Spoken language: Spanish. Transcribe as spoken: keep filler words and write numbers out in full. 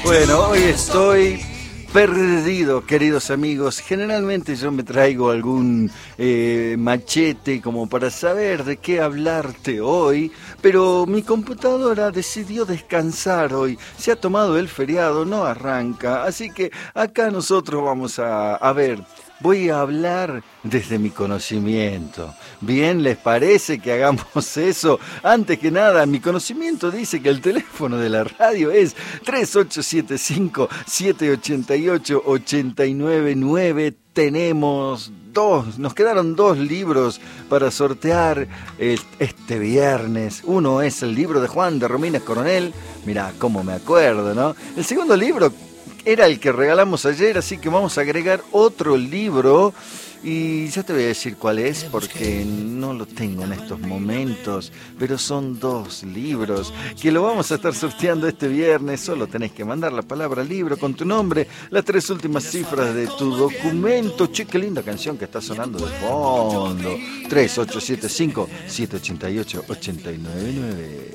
Bueno, hoy estoy perdido, queridos amigos. Generalmente yo me traigo algún eh, machete como para saber de qué hablarte hoy, pero mi computadora decidió descansar hoy. Se ha tomado el feriado, no arranca, así que acá nosotros vamos a, a ver. Voy a hablar desde mi conocimiento. ¿Bien? ¿Les parece que hagamos eso? Antes que nada, mi conocimiento dice que el teléfono de la radio es tres ocho siete cinco, siete ocho ocho, ocho nueve nueve. Tenemos dos, nos quedaron dos libros para sortear este viernes. Uno es el libro de Juan de Romina Coronel. Mirá, cómo me acuerdo, ¿no? El segundo libro era el que regalamos ayer, así que vamos a agregar otro libro y ya te voy a decir cuál es porque no lo tengo en estos momentos, pero son dos libros que lo vamos a estar sorteando este viernes. Solo tenés que mandar la palabra libro con tu nombre, las tres últimas cifras de tu documento. Che, qué linda canción que está sonando de fondo. tres ocho siete cinco, siete ocho ocho, ocho nueve nueve.